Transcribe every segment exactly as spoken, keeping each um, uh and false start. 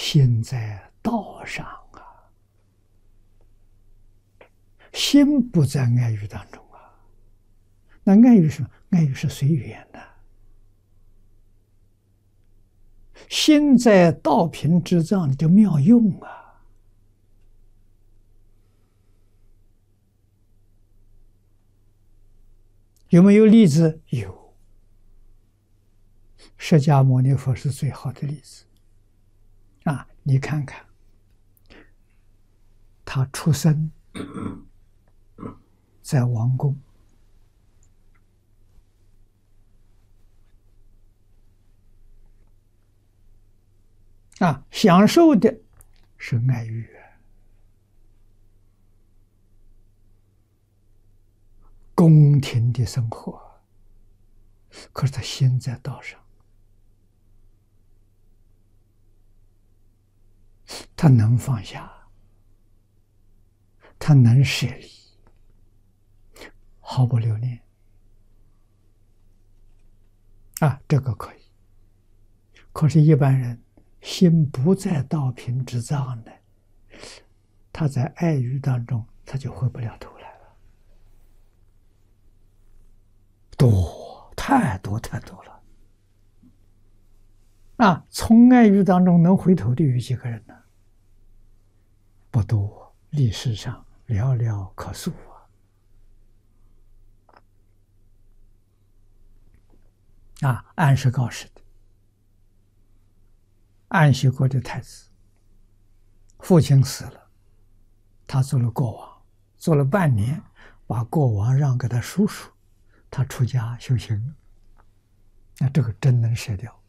心在道上啊，心不在爱欲当中啊。那爱欲是什么？爱欲是随缘的。心在道品之藏就妙用啊！有没有例子？有。释迦牟尼佛是最好的例子啊！你看看，他出生在王宫，啊，享受的是爱欲，宫廷的生活，可是他心在道上，他能放下，他能舍离，毫不留恋啊，这个可以。可是，一般人心不在道品之藏呢，他在爱欲当中，他就回不了头来了。多，太多太多了啊！从爱欲当中能回头的有几个人呢？不多，历史上寥寥可数啊！啊，安世高时的安息国的太子，父亲死了，他做了国王，做了半年，把国王让给他叔叔，他出家修行。那这个真能舍掉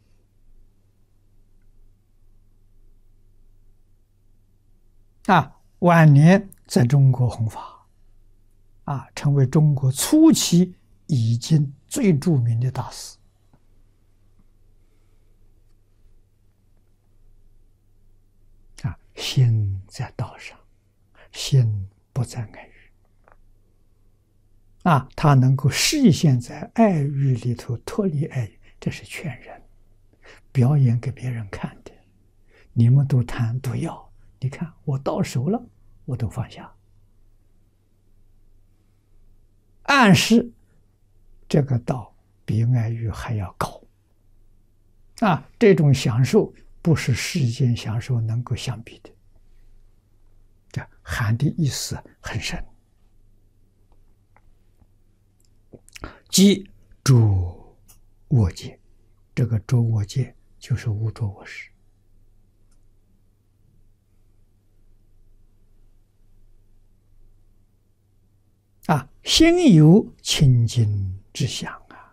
啊！晚年在中国弘法啊，成为中国初期已经最著名的大师啊。心在道上，心不在爱欲啊，他能够实现在爱欲里头脱离爱欲，这是劝人表演给别人看的。你们都贪都要，你看我到手了，我都放下，暗示这个道比爱欲还要高啊！这种享受不是世间享受能够相比的，这含的意思很深。即诸我界，这个诸我界就是无着我识啊，心有清净之想啊！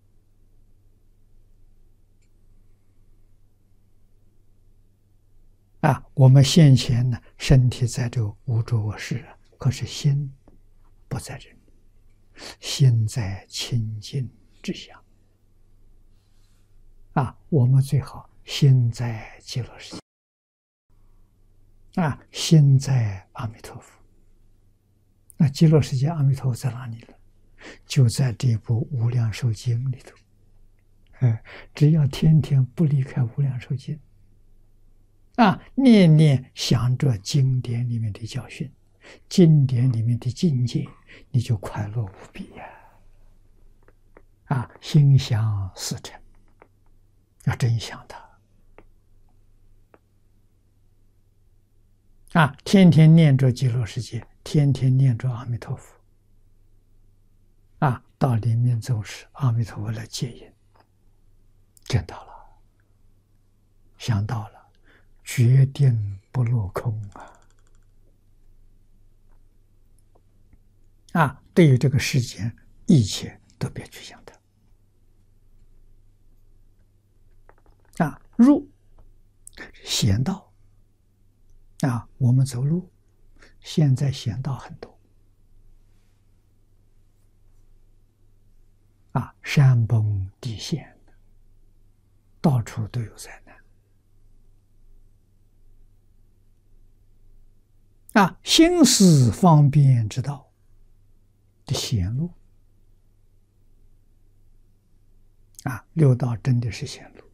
啊，我们现前呢，身体在这个无着我识，可是心不在这里，心在清净之想啊！我们最好心在极乐世界啊，心在阿弥陀佛。那极乐世界阿弥陀佛在哪里了？就在这部《无量寿经》里头。哎，只要天天不离开《无量寿经》，啊，念念想着经典里面的教训，经典里面的境界，你就快乐无比呀！啊，心想事成，要真想它。啊，天天念着极乐世界，天天念着阿弥陀佛，啊，到临命终时，阿弥陀佛来接引，见到了，想到了，决定不落空啊！啊，对于这个世间一切都别去想它。啊，入贤道。啊，我们走路，现在险道很多，啊，山崩地陷，到处都有灾难。啊，行思方便之道的险路，啊，六道真的是险路。